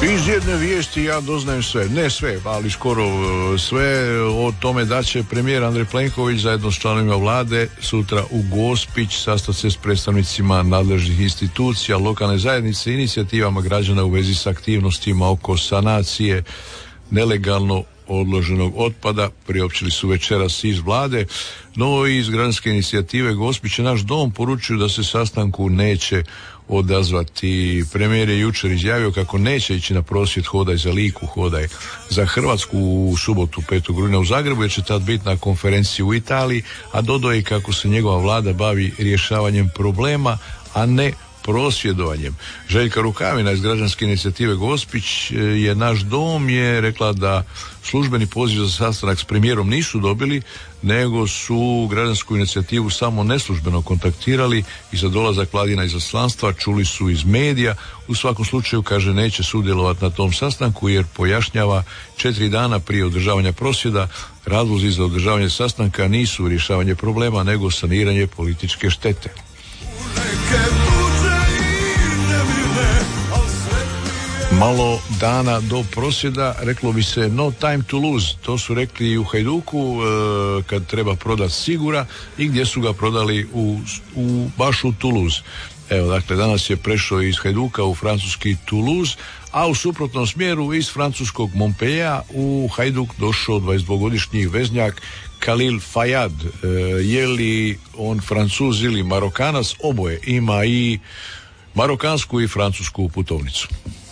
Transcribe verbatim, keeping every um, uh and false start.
Iz jedne vijesti ja doznajem sve, ne sve, ali skoro sve o tome da će premijer Andrej Plenković zajedno s članovima vlade sutra u Gospić sastati se s predstavnicima nadležnih institucija, lokalne zajednice i inicijativama građana u vezi s aktivnostima oko sanacije nelegalno odloženog otpada. Priopćili su večeras iz vlade, no iz građanske inicijative Gospić naš dom poručuju da se sastanku neće odazvati. Premijer je jučer izjavio kako neće ići na prosvjed Hodaj za Liku, Hodaj za Hrvatsku u subotu petog rujna u Zagrebu, jer će tad biti na konferenciji u Italiji, a dodao je kako se njegova vlada bavi rješavanjem problema, a ne prosvjedovanjem. Željka Rukavina iz građanske inicijative Gospić je naš dom je rekla da službeni poziv za sastanak s premijerom nisu dobili, nego su građansku inicijativu samo neslužbeno kontaktirali i za dolazak vladina izaslanstva čuli su iz medija. U svakom slučaju, kaže, neće sudjelovati na tom sastanku jer pojašnjava četiri dana prije održavanja prosvjeda razlozi za održavanje sastanka nisu rješavanje problema nego saniranje političke štete. Malo dana do prosvjeda, reklo bi se no time to lose, to su rekli i u Hajduku e, kad treba prodati Sigura i gdje su ga prodali u, u baš u Toulouse. Evo, dakle, danas je prešao iz Hajduka u francuski Toulouse, a u suprotnom smjeru iz francuskog Montpelliera u Hajduk došao dvadesetdvogodišnji veznjak Khalil Fayad. E, je li on Francuz ili Marokanac? Oboje, ima i marokansku i francusku putovnicu.